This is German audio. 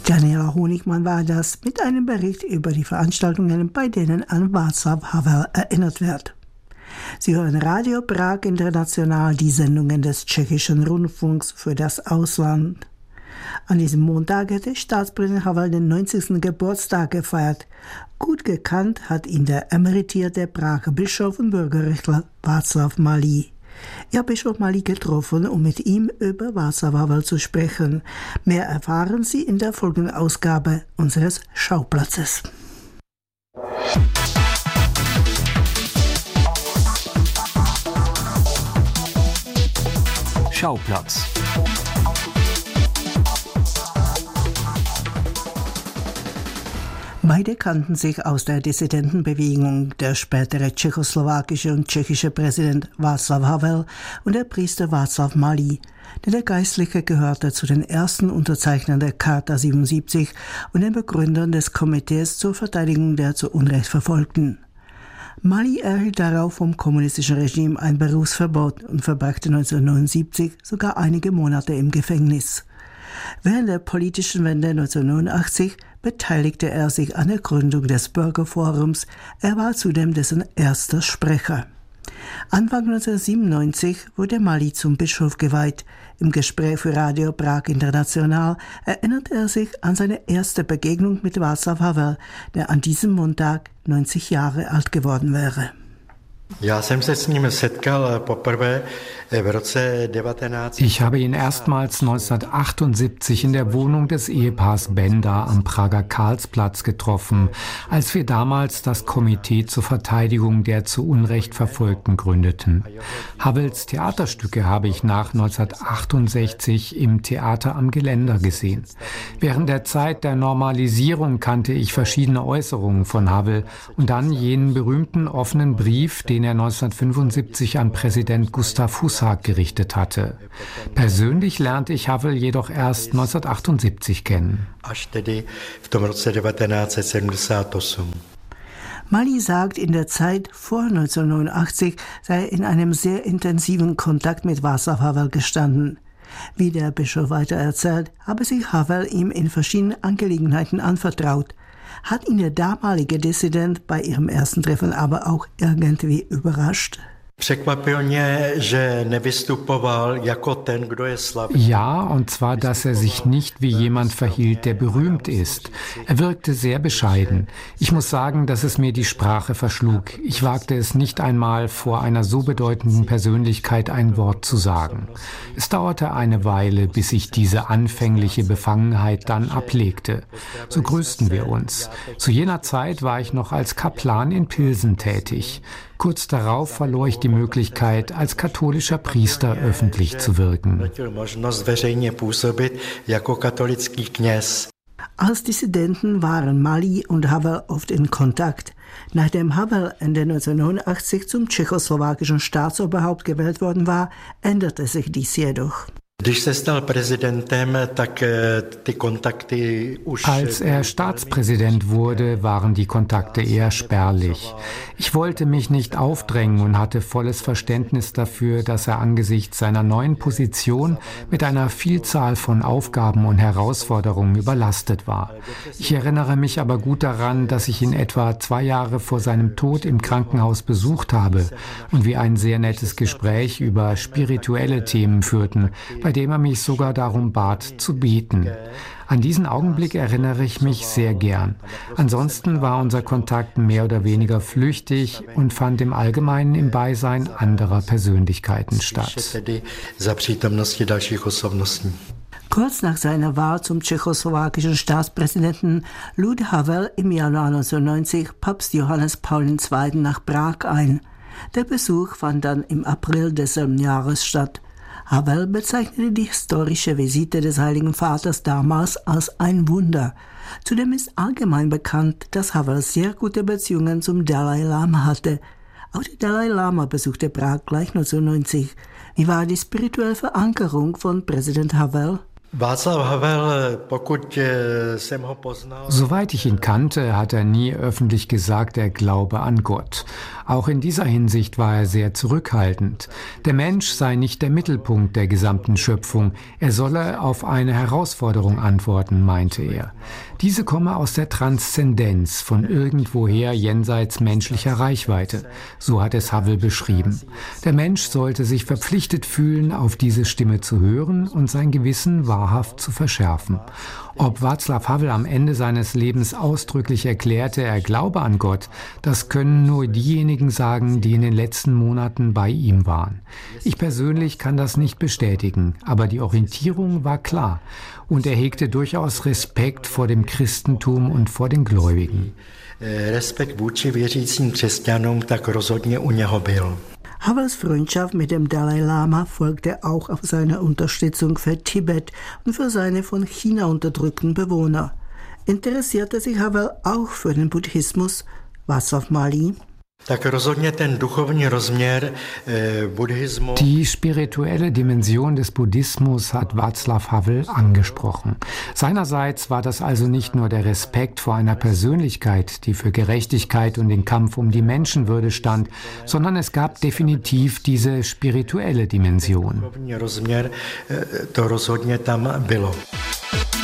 Daniela Honigmann war das mit einem Bericht über die Veranstaltungen, bei denen an Václav Havel erinnert wird. Sie hören Radio Prag International, die Sendungen des tschechischen Rundfunks für das Ausland. An diesem Montag hätte Staatspräsident Havel den 90. Geburtstag gefeiert. Gut gekannt hat ihn der emeritierte Prager Bischof und Bürgerrechtler Václav Malý. Ich habe Bischof Malý getroffen, um mit ihm über Václav Havel zu sprechen. Mehr erfahren Sie in der folgenden Ausgabe unseres Schauplatzes. Schauplatz. Beide kannten sich aus der Dissidentenbewegung, der spätere tschechoslowakische und tschechische Präsident Václav Havel und der Priester Václav Malý, denn der Geistliche gehörte zu den ersten Unterzeichnern der Charta 77 und den Begründern des Komitees zur Verteidigung der zu Unrecht Verfolgten. Malý erhielt darauf vom kommunistischen Regime ein Berufsverbot und verbrachte 1979 sogar einige Monate im Gefängnis. Während der politischen Wende 1989 beteiligte er sich an der Gründung des Bürgerforums. Er war zudem dessen erster Sprecher. Anfang 1997 wurde Malý zum Bischof geweiht. Im Gespräch für Radio Prag International erinnert er sich an seine erste Begegnung mit Václav Havel, der an diesem Montag 90 Jahre alt geworden wäre. Ich habe ihn erstmals 1978 in der Wohnung des Ehepaars Benda am Prager Karlsplatz getroffen, als wir damals das Komitee zur Verteidigung der zu Unrecht Verfolgten gründeten. Havels Theaterstücke habe ich nach 1968 im Theater am Geländer gesehen. Während der Zeit der Normalisierung kannte ich verschiedene Äußerungen von Havel und dann jenen berühmten offenen Brief, den er 1975 an Präsident Gustav Husak gerichtet hatte. Persönlich lernte ich Havel jedoch erst 1978 kennen. Malý sagt, in der Zeit vor 1989 sei er in einem sehr intensiven Kontakt mit Václav Havel gestanden. Wie der Bischof weiter erzählt, habe sich Havel ihm in verschiedenen Angelegenheiten anvertraut. Hat ihn der damalige Dissident bei ihrem ersten Treffen aber auch irgendwie überrascht? Ja, und zwar, dass er sich nicht wie jemand verhielt, der berühmt ist. Er wirkte sehr bescheiden. Ich muss sagen, dass es mir die Sprache verschlug. Ich wagte es nicht einmal, vor einer so bedeutenden Persönlichkeit ein Wort zu sagen. Es dauerte eine Weile, bis ich diese anfängliche Befangenheit dann ablegte. So grüßten wir uns. Zu jener Zeit war ich noch als Kaplan in Pilsen tätig. Kurz darauf verlor ich die Möglichkeit, als katholischer Priester öffentlich zu wirken. Als Dissidenten waren Malý und Havel oft in Kontakt. Nachdem Havel Ende 1989 zum tschechoslowakischen Staatsoberhaupt gewählt worden war, änderte sich dies jedoch. Als er Staatspräsident wurde, waren die Kontakte eher spärlich. Ich wollte mich nicht aufdrängen und hatte volles Verständnis dafür, dass er angesichts seiner neuen Position mit einer Vielzahl von Aufgaben und Herausforderungen überlastet war. Ich erinnere mich aber gut daran, dass ich ihn etwa 2 Jahre vor seinem Tod im Krankenhaus besucht habe und wir ein sehr nettes Gespräch über spirituelle Themen führten, bei dem er mich sogar darum bat, zu beten. An diesen Augenblick erinnere ich mich sehr gern. Ansonsten war unser Kontakt mehr oder weniger flüchtig und fand im Allgemeinen im Beisein anderer Persönlichkeiten statt. Kurz nach seiner Wahl zum tschechoslowakischen Staatspräsidenten lud Havel im Januar 1990 Papst Johannes Paul II. Nach Prag ein. Der Besuch fand dann im April desselben Jahres statt. Havel bezeichnete die historische Visite des Heiligen Vaters damals als ein Wunder. Zudem ist allgemein bekannt, dass Havel sehr gute Beziehungen zum Dalai Lama hatte. Auch der Dalai Lama besuchte Prag gleich 1990. Wie war die spirituelle Verankerung von Präsident Havel? Soweit ich ihn kannte, hat er nie öffentlich gesagt, er glaube an Gott. Auch in dieser Hinsicht war er sehr zurückhaltend. Der Mensch sei nicht der Mittelpunkt der gesamten Schöpfung. Er solle auf eine Herausforderung antworten, meinte er. Diese komme aus der Transzendenz, von irgendwoher jenseits menschlicher Reichweite. So hat es Havel beschrieben. Der Mensch sollte sich verpflichtet fühlen, auf diese Stimme zu hören und sein Gewissen wahrhaft zu verschärfen. Ob Václav Havel am Ende seines Lebens ausdrücklich erklärte, er glaube an Gott, das können nur diejenigen sagen, die in den letzten Monaten bei ihm waren. Ich persönlich kann das nicht bestätigen, aber die Orientierung war klar und er hegte durchaus Respekt vor dem Christentum und vor den Gläubigen. Respekt vůči věřícím křesťanům tak rozhodně u něho byl. Havels Freundschaft mit dem Dalai Lama folgte auch auf seine Unterstützung für Tibet und für seine von China unterdrückten Bewohner. Interessierte sich Havel auch für den Buddhismus? Václav Malý? Die spirituelle Dimension des Buddhismus hat Václav Havel angesprochen. Seinerseits war das also nicht nur der Respekt vor einer Persönlichkeit, die für Gerechtigkeit und den Kampf um die Menschenwürde stand, sondern es gab definitiv diese spirituelle Dimension.